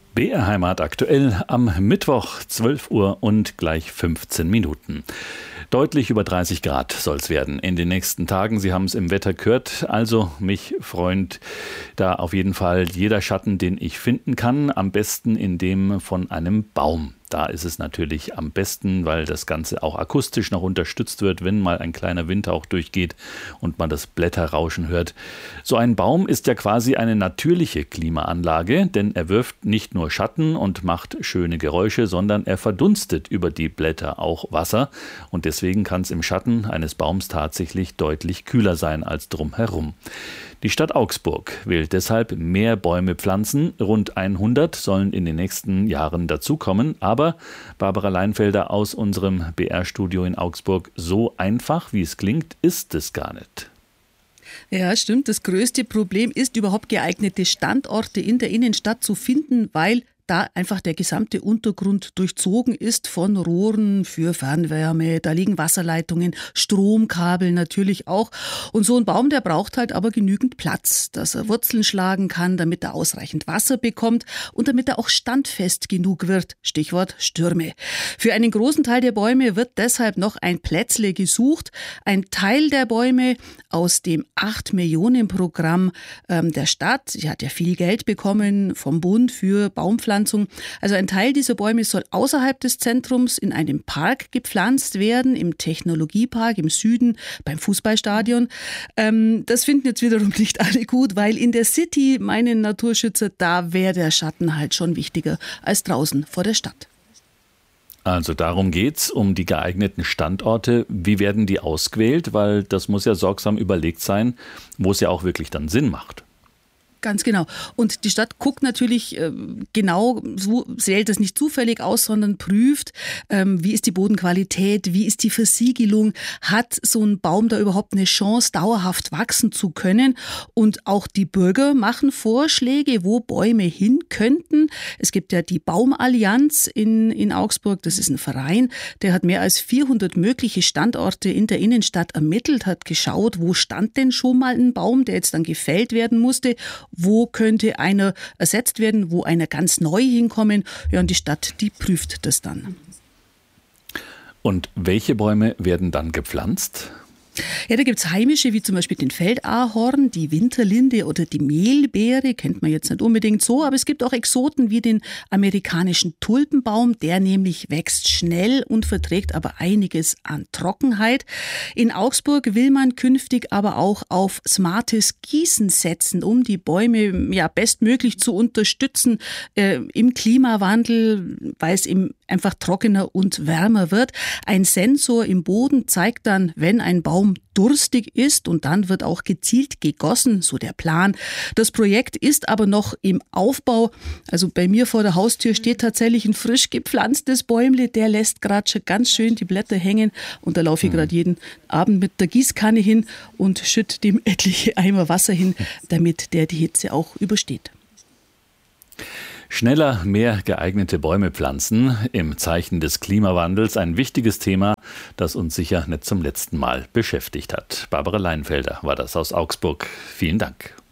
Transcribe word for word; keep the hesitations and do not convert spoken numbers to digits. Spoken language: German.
B R Heimat aktuell am Mittwoch, zwölf Uhr und gleich fünfzehn Minuten. Deutlich über dreißig Grad soll es werden in den nächsten Tagen. Sie haben es im Wetter gehört. Also mich freut da auf jeden Fall jeder Schatten, den ich finden kann. Am besten in dem von einem Baum. Da ist es natürlich am besten, weil das Ganze auch akustisch noch unterstützt wird, wenn mal ein kleiner Wind auch durchgeht und man das Blätterrauschen hört. So ein Baum ist ja quasi eine natürliche Klimaanlage, denn er wirft nicht nur Schatten und macht schöne Geräusche, sondern er verdunstet über die Blätter auch Wasser. Und deswegen kann es im Schatten eines Baums tatsächlich deutlich kühler sein als drumherum. Die Stadt Augsburg will deshalb mehr Bäume pflanzen. Rund hundert sollen in den nächsten Jahren dazukommen. Aber Barbara Leinfelder aus unserem B R-Studio in Augsburg, so einfach, wie es klingt, ist es gar nicht. Ja, stimmt. Das größte Problem ist, überhaupt geeignete Standorte in der Innenstadt zu finden, weil da einfach der gesamte Untergrund durchzogen ist von Rohren für Fernwärme, da liegen Wasserleitungen, Stromkabel natürlich auch. Und so ein Baum, der braucht halt aber genügend Platz, dass er Wurzeln schlagen kann, damit er ausreichend Wasser bekommt und damit er auch standfest genug wird. Stichwort Stürme. Für einen großen Teil der Bäume wird deshalb noch ein Plätzle gesucht. Ein Teil der Bäume aus dem acht Millionen Programm ähm, der Stadt, sie hat ja viel Geld bekommen vom Bund für Baumpflanzung. Also ein Teil dieser Bäume soll außerhalb des Zentrums in einem Park gepflanzt werden, im Technologiepark im Süden beim Fußballstadion. Ähm, das finden jetzt wiederum nicht alle gut, weil in der City, meinen Naturschützer, da wäre der Schatten halt schon wichtiger als draußen vor der Stadt. Also darum geht's, um die geeigneten Standorte. Wie werden die ausgewählt? Weil das muss ja sorgsam überlegt sein, wo es ja auch wirklich dann Sinn macht. Ganz genau. Und die Stadt guckt natürlich äh, genau, so wählt das nicht zufällig aus, sondern prüft, ähm, wie ist die Bodenqualität, wie ist die Versiegelung, hat so ein Baum da überhaupt eine Chance, dauerhaft wachsen zu können. Und auch die Bürger machen Vorschläge, wo Bäume hin könnten. Es gibt ja die Baumallianz in, in Augsburg, das ist ein Verein, der hat mehr als vierhundert mögliche Standorte in der Innenstadt ermittelt, hat geschaut, wo stand denn schon mal ein Baum, der jetzt dann gefällt werden musste. Wo könnte einer ersetzt werden, wo einer ganz neu hinkommen? Ja, und die Stadt, die prüft das dann. Und welche Bäume werden dann gepflanzt? Ja, da gibt es heimische, wie zum Beispiel den Feldahorn, die Winterlinde oder die Mehlbeere, kennt man jetzt nicht unbedingt so, aber es gibt auch Exoten wie den amerikanischen Tulpenbaum, der nämlich wächst schnell und verträgt aber einiges an Trockenheit. In Augsburg will man künftig aber auch auf smartes Gießen setzen, um die Bäume ja bestmöglich zu unterstützen äh, im Klimawandel, weil es eben einfach trockener und wärmer wird. Ein Sensor im Boden zeigt dann, wenn ein Baum durstig ist, und dann wird auch gezielt gegossen, so der Plan. Das Projekt ist aber noch im Aufbau. Also bei mir vor der Haustür steht tatsächlich ein frisch gepflanztes Bäumle, der lässt gerade schon ganz schön die Blätter hängen, und da laufe ich gerade jeden Abend mit der Gießkanne hin und schütte dem etliche Eimer Wasser hin, damit der die Hitze auch übersteht. Schneller mehr geeignete Bäume pflanzen im Zeichen des Klimawandels. Ein wichtiges Thema, das uns sicher nicht zum letzten Mal beschäftigt hat. Barbara Leinfelder war das aus Augsburg. Vielen Dank.